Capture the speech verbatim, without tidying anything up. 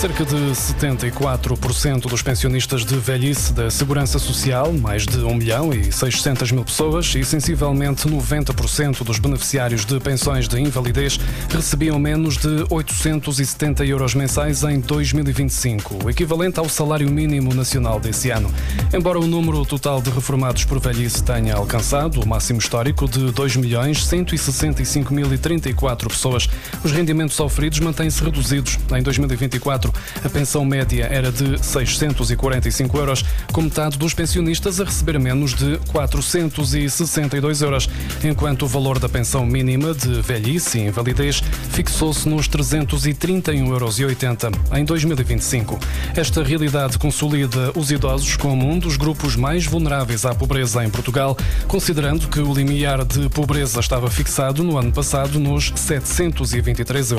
Cerca de setenta e quatro por cento dos pensionistas de velhice da Segurança Social, mais de um milhão e seiscentas mil pessoas, e sensivelmente noventa por cento dos beneficiários de pensões de invalidez recebiam menos de oitocentos e setenta euros mensais em dois mil e vinte e cinco, o equivalente ao salário mínimo nacional desse ano. Embora o número total de reformados por velhice tenha alcançado o máximo histórico de dois milhões cento e sessenta e cinco mil e trinta e quatro pessoas, os rendimentos oferidos mantêm-se reduzidos. Em dois mil e vinte e quatro, a pensão média era de seiscentos e quarenta e cinco euros, com metade dos pensionistas a receber menos de quatrocentos e sessenta e dois euros, enquanto o valor da pensão mínima de velhice e invalidez fixou-se nos trezentos e trinta e um euros e oitenta em dois mil e vinte e cinco. Esta realidade consolida os idosos como um dos grupos mais vulneráveis à pobreza em Portugal, considerando que o limiar de pobreza estava fixado no ano passado nos setecentos e vinte e três euros.